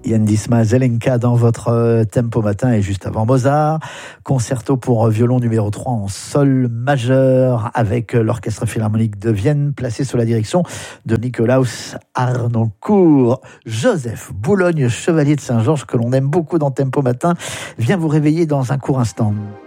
Yann Disma, Zelenka dans votre tempo matin, et juste avant Mozart, concerto pour violon numéro 3 en sol majeur avec l'Orchestre Philharmonique de Vienne, placé sous la direction de Nikolaus Harnoncourt. Joseph Boulogne, chevalier de Saint-Georges, que l'on aime beaucoup dans Tempo Matin, vient vous réveiller dans un court instant.